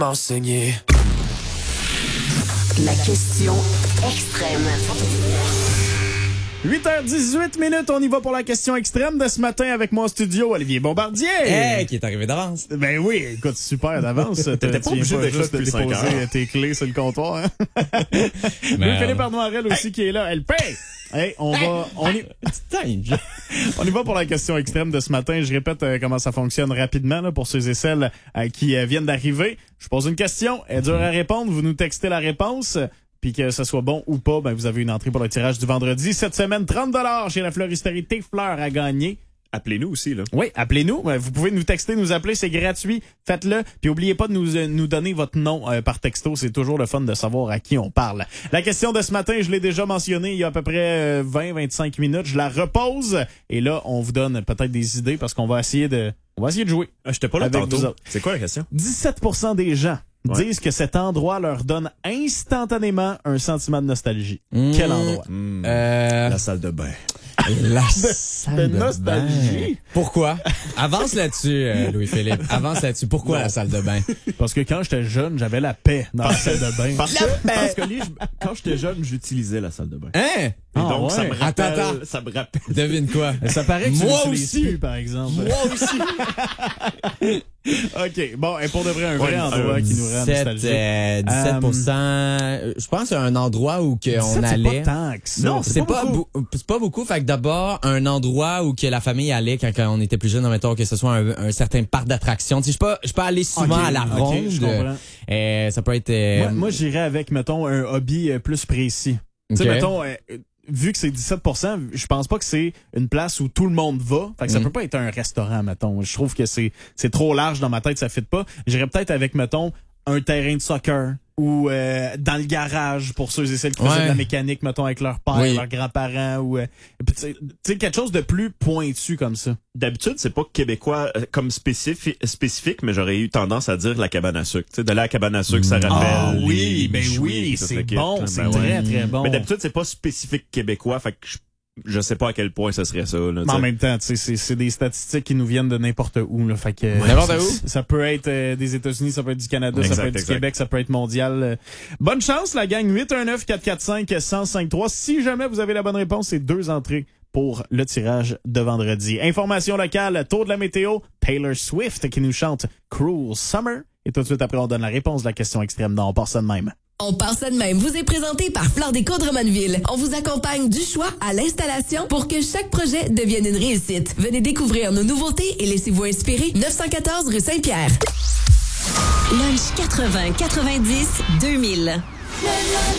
m'enseigner. La question extrême. 8h18, on y va pour la question extrême de ce matin avec mon studio, Olivier Bombardier. Hey, qui est arrivé d'avance. Ben oui, écoute, super d'avance. T'étais pas obligé d'être là juste de depuis 5 déposer heures. tes clés sur le comptoir. Hein? Philippe Arnoirel aussi qui est là. Elle paye! Hey, on y va pour la question extrême de ce matin. Je répète comment ça fonctionne rapidement là, pour ceux et celles qui viennent d'arriver. Je pose une question, elle est dure à répondre. Vous nous textez la réponse. Puis que ce soit bon ou pas, ben vous avez une entrée pour le tirage du vendredi. Cette semaine, 30$ chez la fleuristerie Tes Fleurs à gagner. Appelez-nous aussi, là. Oui, appelez-nous. Vous pouvez nous texter, nous appeler, c'est gratuit. Faites-le. Puis oubliez pas de nous donner votre nom par texto. C'est toujours le fun de savoir à qui on parle. La question de ce matin, je l'ai déjà mentionnée il y a à peu près 20-25 minutes. Je la repose. Et là, on vous donne peut-être des idées parce qu'on va essayer de jouer. J'étais pas là avec tantôt. vous autres. C'est quoi la question? 17% des gens disent que cet endroit leur donne instantanément un sentiment de nostalgie. Quel endroit? La salle de bain. La salle de nostalgie. bain. Pourquoi? Avance là-dessus, Louis-Philippe. Avance là-dessus. Pourquoi la salle de bain? Parce que quand j'étais jeune, j'avais la paix dans la salle de bain. Parce que quand j'étais jeune, j'utilisais la salle de bain. Hein? Et donc, ouais. ça me rappelle... Attends. Ça me rappelle... Devine quoi? Ça paraît que Moi tu l'utilises aussi. plus, par exemple. Moi aussi. OK. Bon, et pour de vrai, un vrai Ouais, endroit qui nous rend 17%, nostalgique. 17%. Je pense que c'est un endroit où on C'est allait. pas tant que ça. Non, C'est pas beaucoup. Fait que d'abord, un endroit où que la famille allait quand on était plus jeune, mettons que ce soit un certain parc d'attractions. Tu sais, je peux aller souvent Ok, à la ok, ronde. je comprends. Ça peut être... Moi, j'irais avec, mettons, un hobby plus précis. Tu sais, Ok. mettons, vu que c'est 17%, je pense pas que c'est une place où tout le monde va. Fait que ça peut pas être un restaurant, mettons. Je trouve que c'est trop large dans ma tête, ça fit pas. J'irais peut-être avec, mettons, un terrain de soccer ou dans le garage pour ceux et celles qui faisaient de la mécanique, mettons, avec leur père, leurs grands-parents ou tu sais, quelque chose de plus pointu comme ça. D'habitude, c'est pas québécois comme spécifique, mais j'aurais eu tendance à dire la cabane à sucre. Tu sais, de la cabane à sucre, ça rappelle. Ah les oui, ben méchouis, oui, tout c'est le kit, bon, là. c'est Ben ouais. très, très bon. Mais d'habitude, c'est pas spécifique québécois, fait que je sais pas à quel point ce serait ça. Là, Mais en même temps, tu sais, c'est des statistiques qui nous viennent de n'importe où. Là, fait que, N'importe où? Ça peut être des États-Unis, ça peut être du Canada, ça peut être du exact. Québec, ça peut être mondial. Bonne chance, la gang. 819-445-1053. Si jamais vous avez la bonne réponse, c'est 2 entrées pour le tirage de vendredi. Information locale, tour de la météo, Taylor Swift qui nous chante Cruel Summer. Et tout de suite après, on donne la réponse de la question extrême. Non, on part ça de même. On part ça de même. Vous est présenté par Fleur Déco de Drummondville. On vous accompagne du choix à l'installation pour que chaque projet devienne une réussite. Venez découvrir nos nouveautés et laissez-vous inspirer. 914 rue Saint-Pierre. Lunch 80, 90, 2000. Le